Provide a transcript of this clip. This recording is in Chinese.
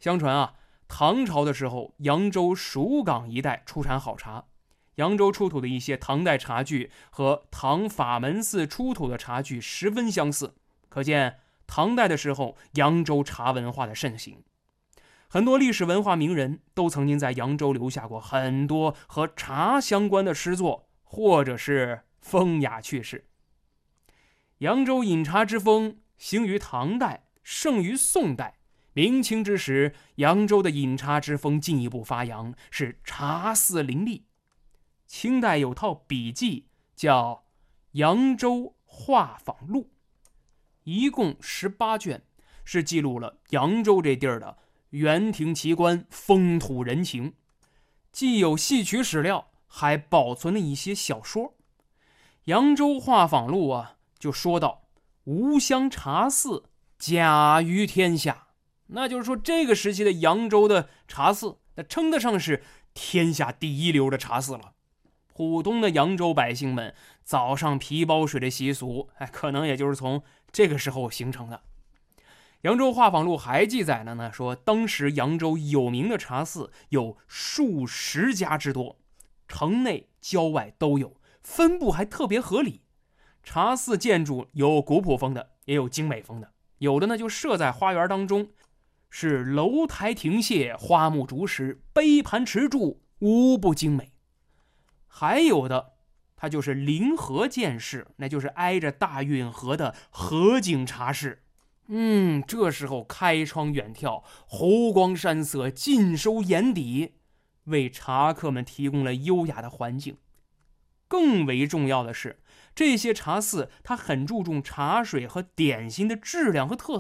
相传啊，唐朝的时候，扬州蜀港一带出产好茶。扬州出土的一些唐代茶具和唐法门寺出土的茶具十分相似，可见唐代的时候，扬州茶文化的盛行。很多历史文化名人都曾经在扬州留下过很多和茶相关的诗作，或者是风雅趣事。扬州饮茶之风行于唐代，盛于宋代。明清之时，扬州的饮茶之风进一步发扬，是茶肆林立。清代有套笔记叫《扬州画舫录》，一共18卷，是记录了扬州这地儿的园亭奇观、风土人情，既有戏曲史料，还保存了一些小说。扬州画舫录啊，就说到无香茶肆甲于天下，那就是说这个时期的扬州的茶肆，那称得上是天下第一流的茶肆了。普通的扬州百姓们早上皮包水的习俗，可能也就是从这个时候形成的。扬州画舫录还记载了呢，说当时扬州有名的茶肆有数十家之多，城内郊外都有，分布还特别合理。茶肆建筑有古朴风的，也有精美风的，有的呢就设在花园当中，是楼台亭榭，花木竹石，杯盘池柱，无不精美。还有的它就是临河建室，那就是挨着大运河的河景茶室。这时候开窗远眺，湖光山色尽收眼底，为茶客们提供了优雅的环境。更为重要的是，这些茶肆它很注重茶水和点心的质量和特色。